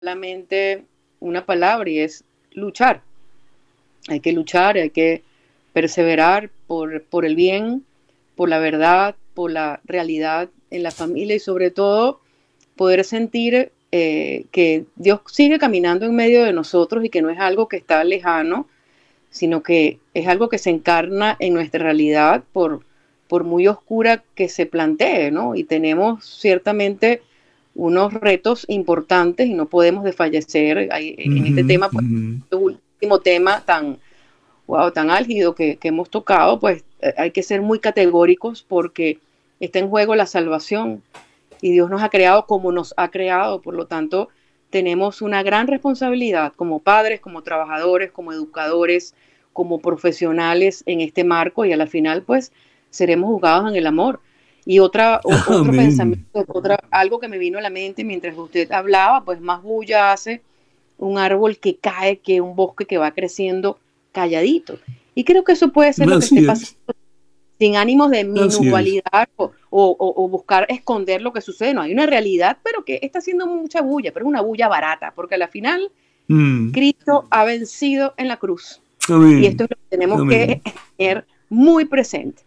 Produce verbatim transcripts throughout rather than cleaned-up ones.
solamente una palabra y es luchar. Hay que luchar, hay que perseverar por, por el bien, por la verdad, por la realidad en la familia y sobre todo poder sentir eh, que Dios sigue caminando en medio de nosotros y que no es algo que está lejano, sino que es algo que se encarna en nuestra realidad por, por muy oscura que se plantee, ¿no? Y tenemos ciertamente unos retos importantes y no podemos desfallecer Hay- en este Ujú, tema, pues, ujú. este último tema tan, wow, tan álgido que, que hemos tocado, pues eh, hay que ser muy categóricos porque está en juego la salvación y Dios nos ha creado como nos ha creado, por lo tanto tenemos una gran responsabilidad como padres, como trabajadores, como educadores, como profesionales en este marco y a la final pues seremos juzgados en el amor. Y otra, o- otro pensamiento, Amén. otra, algo que me vino a la mente mientras usted hablaba, pues más bulla hace un árbol que cae que un bosque que va creciendo calladito. Y creo que eso puede ser lo que esté Así pasando es, sin ánimos de así es. minusvalidar o, o, o, buscar esconder lo que sucede. No, hay una realidad, pero que está haciendo mucha bulla, pero es una bulla barata, porque al final Mm. Cristo ha vencido en la cruz. Y esto Amén, es lo que tenemos que amén, tener muy presente.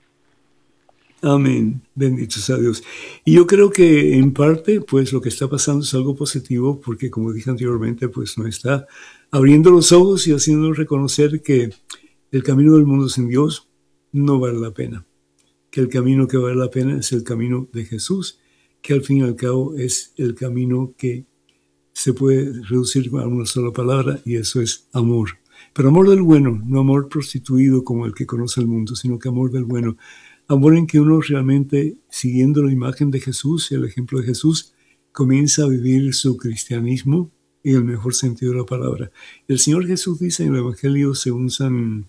amén. Bendito sea Dios. Y yo creo que en parte, pues lo que está pasando es algo positivo, porque como dije anteriormente, pues nos está abriendo los ojos y haciéndonos reconocer que el camino del mundo sin Dios no vale la pena. Que el camino que vale la pena es el camino de Jesús, que al fin y al cabo es el camino que se puede reducir a una sola palabra y eso es amor. Pero amor del bueno, no amor prostituido como el que conoce el mundo, sino que amor del bueno. Amor en que uno realmente, siguiendo la imagen de Jesús y el ejemplo de Jesús, comienza a vivir su cristianismo en el mejor sentido de la palabra. El Señor Jesús dice en el Evangelio según San,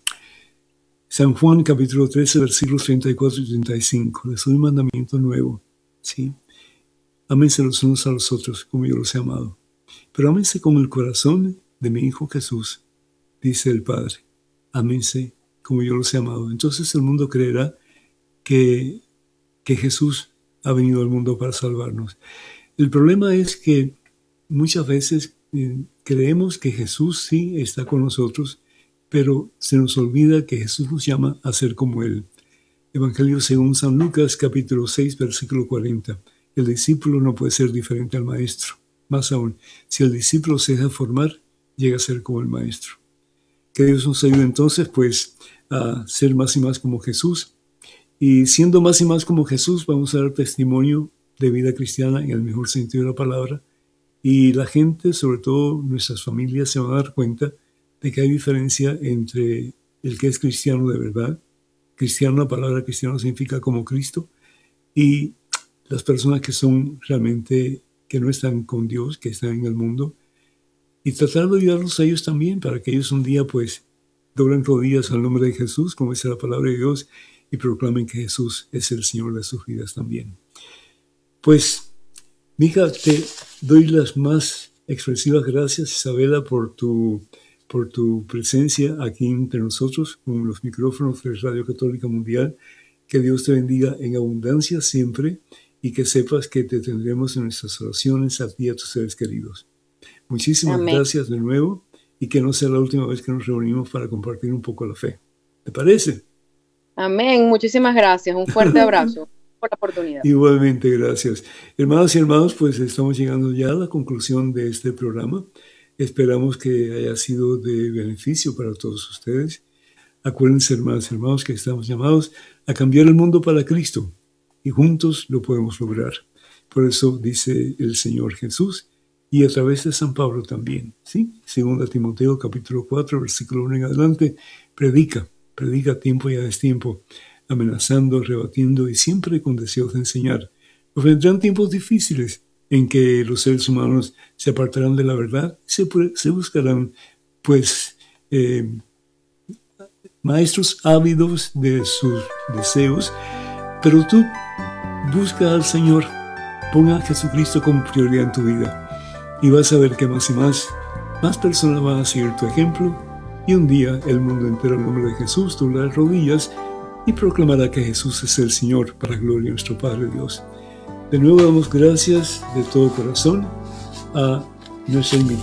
San Juan capítulo trece versículos treinta y cuatro y treinta y cinco, les doy un mandamiento nuevo, ¿sí? Ámense los unos a los otros como yo los he amado. Pero ámense con el corazón de mi Hijo Jesús, dice el Padre. Ámense como yo los he amado. Entonces el mundo creerá que, que Jesús ha venido al mundo para salvarnos. El problema es que muchas veces eh, creemos que Jesús sí está con nosotros, pero se nos olvida que Jesús nos llama a ser como Él. Evangelio según San Lucas, capítulo seis, versículo cuarenta. El discípulo no puede ser diferente al maestro. Más aún, si el discípulo se deja formar, llega a ser como el maestro. Que Dios nos ayude entonces, pues, a ser más y más como Jesús. Y siendo más y más como Jesús, vamos a dar testimonio de vida cristiana en el mejor sentido de la palabra. Y la gente, sobre todo nuestras familias, se van a dar cuenta de que hay diferencia entre el que es cristiano de verdad. Cristiano, la palabra cristiano significa como Cristo, y las personas que son realmente, que no están con Dios, que están en el mundo, y tratar de ayudarlos a ellos también, para que ellos un día pues doblen rodillas al nombre de Jesús, como dice la palabra de Dios, y proclamen que Jesús es el Señor de sus vidas también. Pues, mija, te doy las más expresivas gracias, Isabela, por tu, por tu presencia aquí entre nosotros, con los micrófonos de Radio Católica Mundial. Que Dios te bendiga en abundancia siempre y que sepas que te tendremos en nuestras oraciones a ti y a tus seres queridos. Muchísimas Amén. gracias de nuevo y que no sea la última vez que nos reunimos para compartir un poco la fe. ¿Te parece? Amén. Muchísimas gracias. Un fuerte abrazo por la oportunidad. Igualmente, gracias. Hermanos y hermanos, pues estamos llegando ya a la conclusión de este programa. Esperamos que haya sido de beneficio para todos ustedes. Acuérdense, hermanos y hermanos, que estamos llamados a cambiar el mundo para Cristo y juntos lo podemos lograr. Por eso dice el Señor Jesús y a través de San Pablo también, ¿sí? Segunda Timoteo capítulo cuatro, versículo uno en adelante, predica, predica a tiempo y a destiempo, amenazando, rebatiendo y siempre con deseos de enseñar. Pues vendrán tiempos difíciles en que los seres humanos se apartarán de la verdad, se, se buscarán, pues, eh, maestros ávidos de sus deseos, pero tú busca al Señor, ponga a Jesucristo como prioridad en tu vida y vas a ver que más y más, más personas van a seguir tu ejemplo y un día el mundo entero en nombre de Jesús doblará rodillas y proclamará que Jesús es el Señor para gloria de nuestro Padre Dios. De nuevo damos gracias de todo corazón a no es el